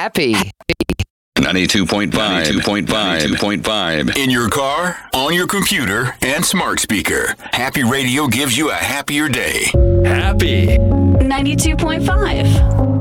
happy. 92.5. In your car, on your computer, and smart speaker. Happy Radio gives you a happier day. Happy. 92.5.